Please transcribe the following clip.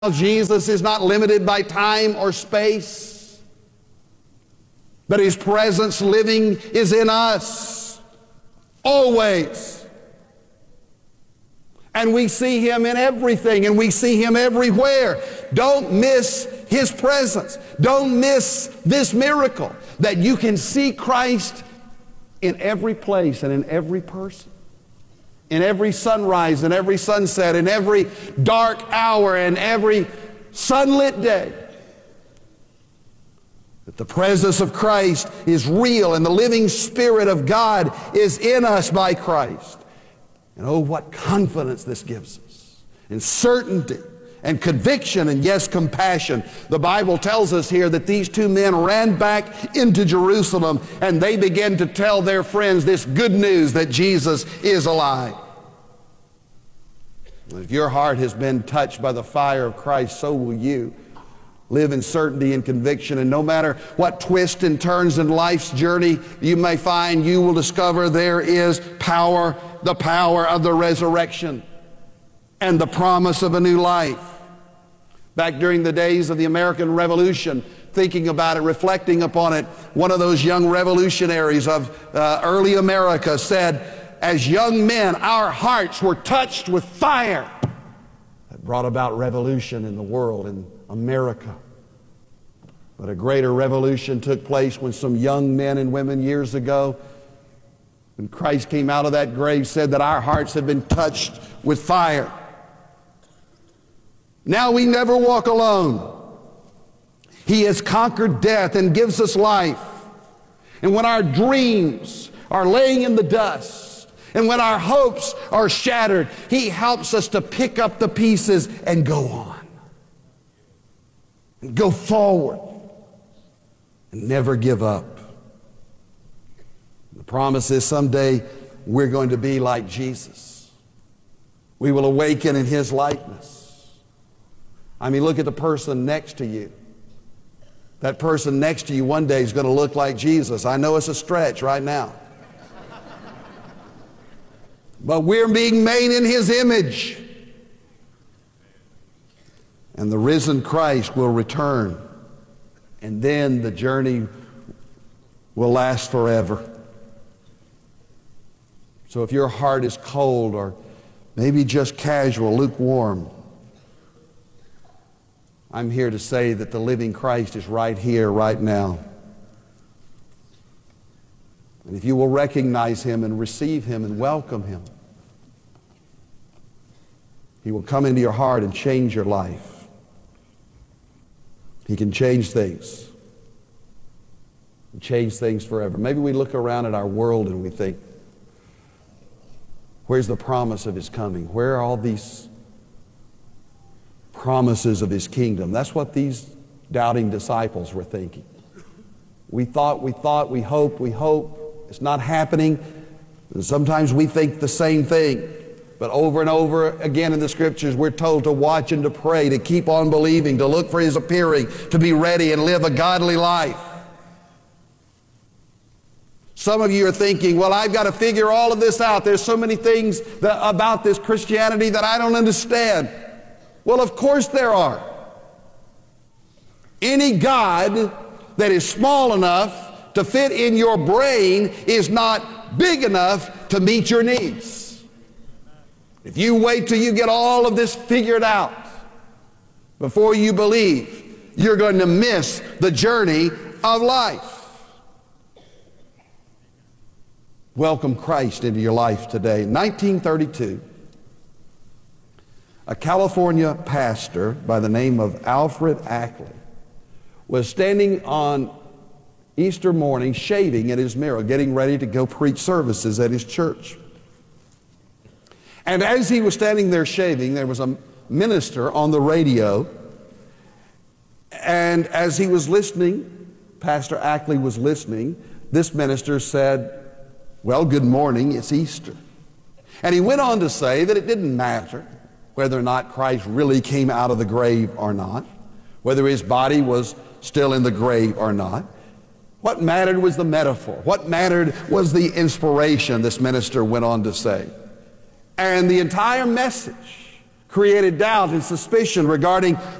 Jesus is not limited by time or space, but His presence living is in us always. And we see Him in everything, and we see Him everywhere. Don't miss His presence. Don't miss this miracle that you can see Christ in every place and in every person. In every sunrise and every sunset, in every dark hour and every sunlit day. That the presence of Christ is real and the living Spirit of God is in us by Christ. And oh, what confidence this gives us. And certainty and conviction and yes, compassion. The Bible tells us here that these two men ran back into Jerusalem and they began to tell their friends this good news that Jesus is alive. If your heart has been touched by the fire of Christ, so will you. Live in certainty and conviction, and no matter what twists and turns in life's journey you may find, you will discover there is power, the power of the resurrection and the promise of a new life. Back during the days of the American Revolution, thinking about it, reflecting upon it, one of those young revolutionaries of early America said, as young men, our hearts were touched with fire that brought about revolution in the world, in America. But a greater revolution took place when some young men and women years ago, when Christ came out of that grave, said that our hearts have been touched with fire. Now we never walk alone. He has conquered death and gives us life. And when our dreams are laying in the dust, and when our hopes are shattered, He helps us to pick up the pieces and go on. And go forward. And never give up. The promise is someday we're going to be like Jesus. We will awaken in His likeness. I mean, look at the person next to you. That person next to you one day is going to look like Jesus. I know it's a stretch right now. But we're being made in His image. And the risen Christ will return. And then the journey will last forever. So if your heart is cold or maybe just casual, lukewarm, I'm here to say that the living Christ is right here, right now. And if you will recognize Him and receive Him and welcome Him, He will come into your heart and change your life. He can change things. Change things forever. Maybe we look around at our world and we think, where's the promise of His coming? Where are all these promises of His kingdom? That's what these doubting disciples were thinking. We thought, we hope. It's not happening. And sometimes we think the same thing. But over and over again in the Scriptures, we're told to watch and to pray, to keep on believing, to look for His appearing, to be ready and live a godly life. Some of you are thinking, well, I've got to figure all of this out. There's so many things about this Christianity that I don't understand. Well, of course there are. Any God that is small enough to fit in your brain is not big enough to meet your needs. If you wait till you get all of this figured out before you believe, you're going to miss the journey of life. Welcome Christ into your life today. In 1932, a California pastor by the name of Alfred Ackley was standing on Easter morning shaving at his mirror, getting ready to go preach services at his church. And as he was standing there shaving, there was a minister on the radio. And as he was listening, Pastor Ackley was listening, this minister said, well, good morning, it's Easter. And he went on to say that it didn't matter whether or not Christ really came out of the grave or not, whether His body was still in the grave or not. What mattered was the metaphor. What mattered was the inspiration, this minister went on to say. And the entire message created doubt and suspicion regarding